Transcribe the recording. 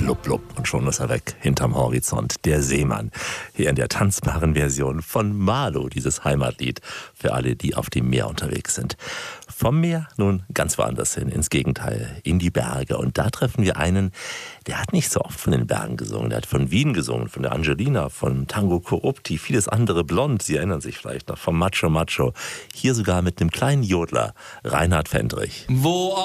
blub blub und schon ist er weg, hinterm Horizont, der Seemann. Hier in der tanzbaren Version von Marlo, dieses Heimatlied für alle, die auf dem Meer unterwegs sind. Vom Meer nun ganz woanders hin, ins Gegenteil, in die Berge. Und da treffen wir einen, der hat nicht so oft von den Bergen gesungen. Der hat von Wien gesungen, von der Angelina, von Tango Corrupti, vieles andere blond. Sie erinnern sich vielleicht noch vom Macho Macho. Hier sogar mit einem kleinen Jodler, Reinhard Fendrich. Wo